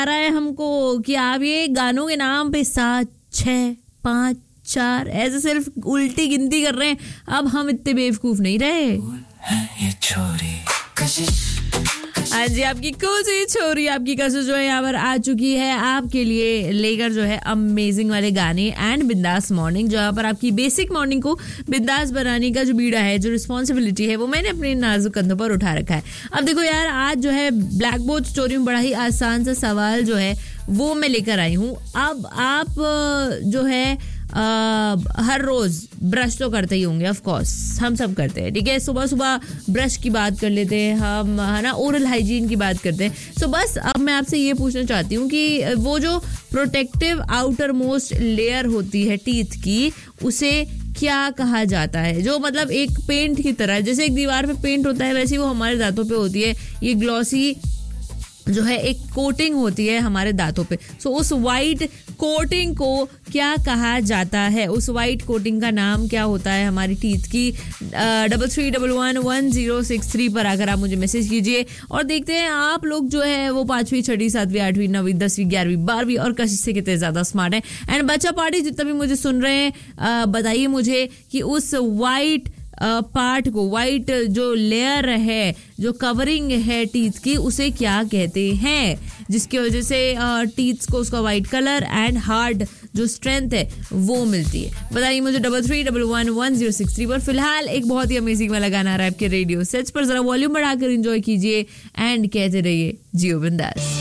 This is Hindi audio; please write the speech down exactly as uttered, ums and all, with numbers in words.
आ रहा है हमको कि आप ये गानों के नाम पे सात छः पाँच चार ऐसे सिर्फ उल्टी गिनती कर रहे हैं. अब हम इतने बेवकूफ नहीं रहे. ये छोरी हाँ जी, आपकी कूल सी छोरी, आपकी कशिश जो है यहाँ पर आ चुकी है आपके लिए लेकर जो है अमेजिंग वाले गाने एंड बिंदास मॉर्निंग, जहाँ पर आपकी बेसिक मॉर्निंग को बिंदास बनाने का जो बीड़ा है, जो रिस्पॉन्सिबिलिटी है, वो मैंने अपने नाजुक कंधों पर उठा रखा है. अब देखो यार, आज जो है ब्लैक बोर्ड स्टोरी में बड़ा ही आसान सा सवाल जो है वो मैं लेकर आई हूँ. अब आप जो है आ, हर रोज ब्रश तो करते ही होंगे, ऑफ कोर्स हम सब करते हैं, ठीक है. सुबह सुबह ब्रश की बात कर लेते हैं हम, है ना, ओरल हाइजीन की बात करते हैं. सो so, बस अब मैं आपसे ये पूछना चाहती हूँ कि वो जो प्रोटेक्टिव आउटर मोस्ट लेयर होती है टीथ की, उसे क्या कहा जाता है? जो मतलब एक पेंट की तरह, जैसे एक दीवार पे पेंट होता है वैसे वो हमारे दांतों पे होती है. ये ग्लॉसी जो है एक कोटिंग होती है हमारे दांतों पे. सो so, उस वाइट कोटिंग को क्या कहा जाता है? उस वाइट कोटिंग का नाम क्या होता है हमारी टीथ की? Double three double one one zero six three पर आकर आप मुझे मैसेज कीजिए और देखते हैं आप लोग जो है वो पांचवी छठी सातवीं आठवीं नवीं दसवीं ग्यारहवीं बारहवीं और कशिश से कितने ज्यादा स्मार्ट है. एंड बच्चा पार्टी जितना भी मुझे सुन रहे हैं, बताइए मुझे कि उस वाइट पार्ट को, वाइट जो लेयर है, जो कवरिंग है टीथ की, उसे क्या कहते हैं, जिसकी वजह से टीथ को उसका वाइट कलर एंड हार्ड जो स्ट्रेंथ है वो मिलती है. बताइए मुझे double three double one one zero six three पर. फिलहाल एक बहुत ही अमेजिंग वाला गाना आ रहा है आपके रेडियो सेट्स पर, जरा वॉल्यूम बढ़ाकर एंजॉय कीजिए एंड कहते रहिए जियो बिंदास.